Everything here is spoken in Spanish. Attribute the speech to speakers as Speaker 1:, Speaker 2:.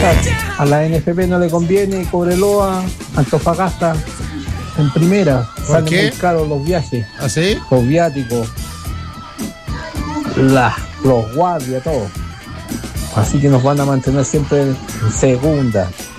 Speaker 1: A la NFP no le conviene, Cobreloa, Antofagasta en primera.
Speaker 2: ¿Por qué?
Speaker 1: Salen muy caros los viajes,
Speaker 2: ¿Ah, sí?
Speaker 1: los viáticos, los guardias, todo. Así que nos van a mantener siempre en segunda.